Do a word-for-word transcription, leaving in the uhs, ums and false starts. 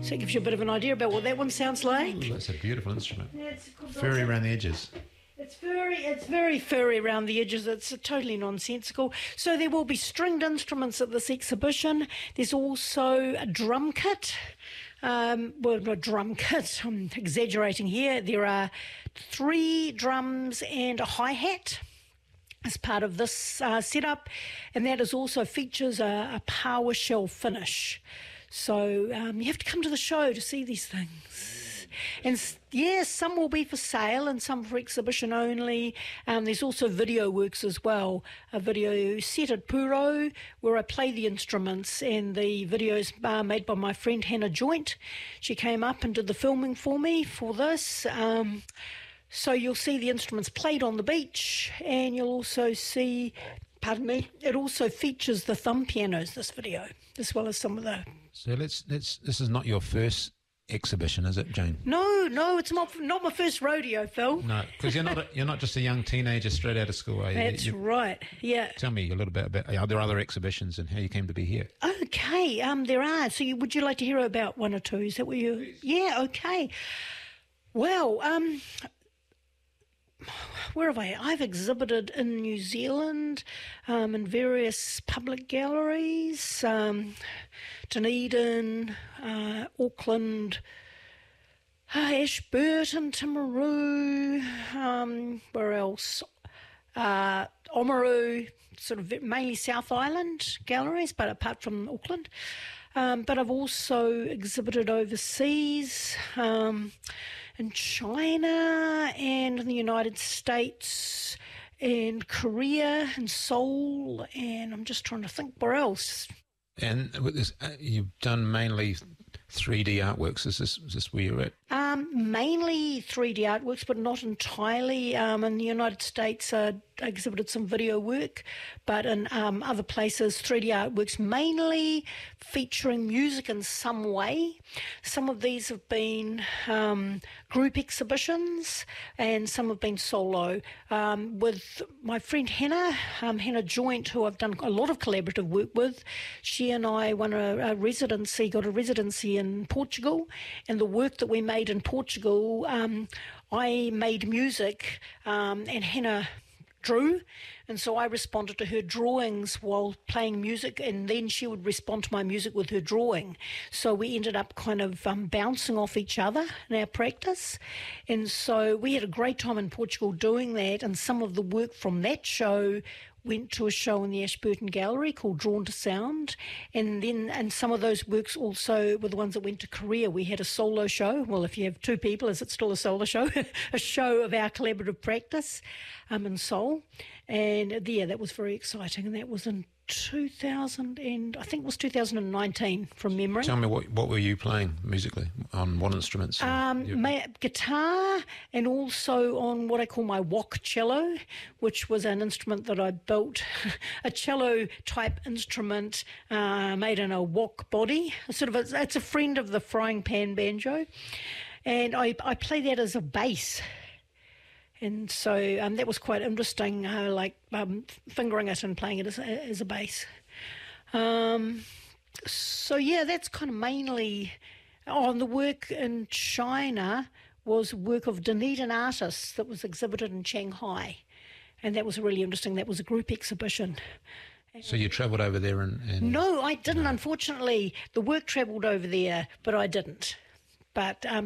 So it gives you a bit of an idea about what that one sounds like. Ooh, that's a beautiful instrument. Yeah, it's good. Furry around the edges. It's very, it's very furry around the edges. It's totally nonsensical. So there will be stringed instruments at this exhibition. There's also a drum kit. Um, well, not drum kit. I'm exaggerating here. There are three drums and a hi-hat as part of this uh, setup, and that is also features a, a PowerShell finish. So um, you have to come to the show to see these things. And yes, some will be for sale and some for exhibition only. Um, there's also video works as well. A video set at Puro where I play the instruments, and the videos are made by my friend Hannah Joint. She came up and did the filming for me for this. Um, so you'll see the instruments played on the beach, and you'll also see, pardon me, it also features the thumb pianos, this video, as well as some of the... So let's let's. This is not your first exhibition, is it, Jane? No, no, it's not not my first rodeo, Phil. No, because you're not a, you're not just a young teenager straight out of school, are you? That's you, right. Yeah. Tell me a little bit about, are there other exhibitions and how you came to be here? Okay, um, there are. So, you, would you like to hear about one or two? Is that what you? Please. Yeah. Okay. Well, um. Where have I? I've exhibited in New Zealand, um, in various public galleries, um, Dunedin, uh, Auckland, uh, Ashburton, Timaru, um, where else? Uh, Oamaru, sort of mainly South Island galleries, but apart from Auckland. Um, but I've also exhibited overseas, um, in China and in the United States and Korea and Seoul, and I'm just trying to think where else. And with this, uh, you've done mainly three D artworks. Is this, is this where you're at? Um, mainly three D artworks, but not entirely. Um, in the United States, uh, I exhibited some video work, but in um, other places, three D artworks, mainly featuring music in some way. Some of these have been um, group exhibitions, and some have been solo. Um, with my friend Hannah, um, Hannah Joint, who I've done a lot of collaborative work with, she and I won a, a residency, got a residency in Portugal, and the work that we made in Portugal, um, I made music, um, and Hannah drew, and so I responded to her drawings while playing music, and then she would respond to my music with her drawing. So we ended up kind of um, bouncing off each other in our practice, and so we had a great time in Portugal doing that, and some of the work from that show went to a show in the Ashburton Gallery called Drawn to Sound, and then and some of those works also were the ones that went to Korea. We had a solo show. Well, if you have two people, is it still a solo show? A show of our collaborative practice um, in Seoul, and yeah, that was very exciting, and that was in two thousand and I think it was two thousand nineteen from memory. Tell me, what what were you playing musically, on what instruments? Um, my, guitar, and also on what I call my wok cello, which was an instrument that I built, a cello type instrument uh, made in a wok body. Sort of, a, it's a friend of the frying pan banjo, and I I play that as a bass. And so um, that was quite interesting, uh, like um, fingering it and playing it as, as a bass. Um, so, yeah, that's kind of mainly... Oh, and the work in China was work of Dunedin artists that was exhibited in Shanghai. And that was really interesting. That was a group exhibition. So you travelled over there and... and No, I didn't, no. Unfortunately. The work travelled over there, but I didn't. But... Um,